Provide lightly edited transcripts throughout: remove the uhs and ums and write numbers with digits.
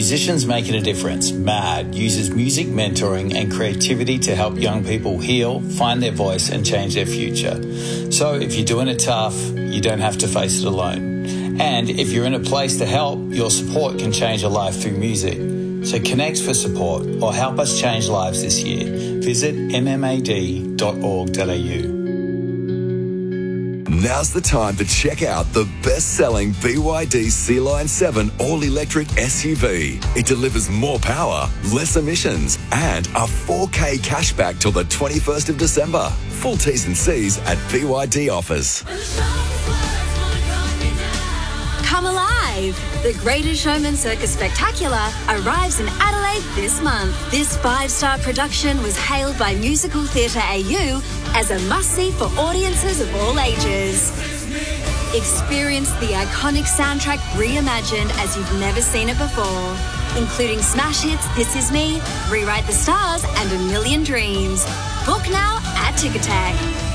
Musicians Making a Difference, MAD, uses music mentoring and creativity to help young people heal, find their voice and change their future. So if you're doing it tough, you don't have to face it alone. And if you're in a place to help, your support can change a life through music. So connect for support or help us change lives this year. Visit mmad.org.au. Now's the time to check out the best-selling BYD Sea-Line 7 all-electric SUV. It delivers more power, less emissions, and a 4K cashback till the 21st of December. Full T's and C's at BYD Offers. Come alive! The Greatest Showman Circus Spectacular arrives in Adelaide this month. This 5-star production was hailed by Musical Theatre AU as a must-see for audiences of all ages. Experience the iconic soundtrack reimagined as you've never seen it before, including smash hits This Is Me, Rewrite the Stars and A Million Dreams. Book now at Ticketek.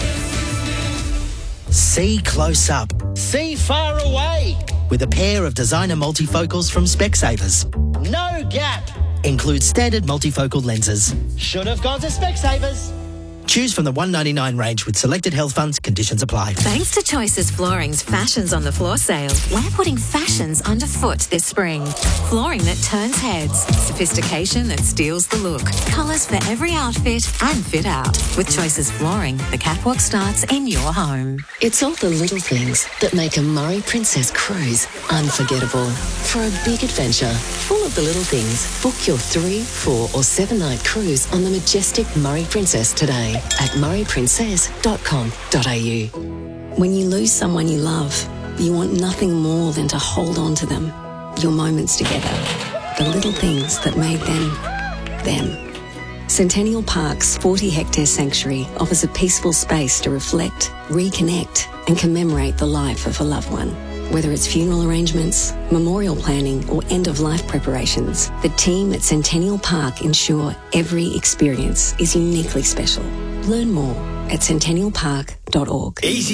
See close up. See far away. With a pair of designer multifocals from Specsavers. No gap. Includes standard multifocal lenses. Should have gone to Specsavers. Choose from the $199 range with selected health funds. Conditions apply. Thanks to Choices Flooring's Fashions on the Floor sale, we're putting fashions underfoot this spring. Flooring that turns heads, sophistication that steals the look, colours for every outfit and fit out. With Choices Flooring, the catwalk starts in your home. It's all the little things that make a Murray Princess cruise unforgettable. For a big adventure, full of the little things, book your 3, 4 or 7-night cruise on the majestic Murray Princess today at murrayprincess.com.au. When you lose someone you love, you want nothing more than to hold on to them. Your moments together, the little things that made them, them. Centennial Park's 40-hectare sanctuary offers a peaceful space to reflect, reconnect and commemorate the life of a loved one. Whether it's funeral arrangements, memorial planning or end-of-life preparations, the team at Centennial Park ensure every experience is uniquely special. Learn more at centennialpark.org. Easy